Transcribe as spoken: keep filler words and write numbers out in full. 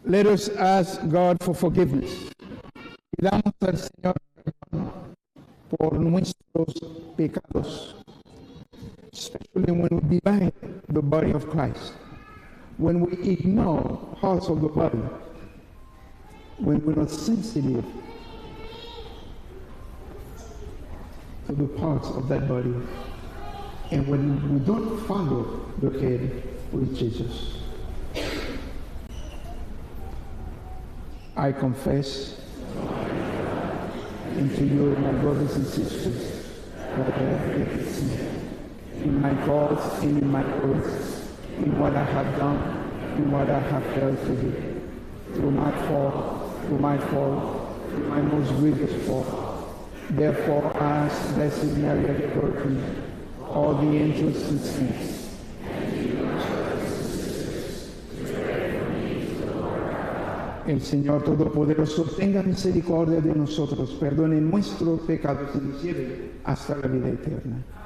Let us ask God for forgiveness. Pidamos al Señor perdón por nuestros pecados, especially when we divide the body of Christ, when we ignore parts of the body, when we're not sensitive to the parts of that body, and when we don't follow the head with Jesus. I confess unto you, my brothers and sisters, that I have committed sin in my thoughts and in my words, in what I have done, in what I have failed to do, through my fault, through my fault, through my most grievous fault. Therefore, I ask Blessed Mary, the Virgin, all the angels and saints, el Señor Todopoderoso tenga misericordia de nosotros, perdone nuestros pecados y nos lleve hasta la vida eterna.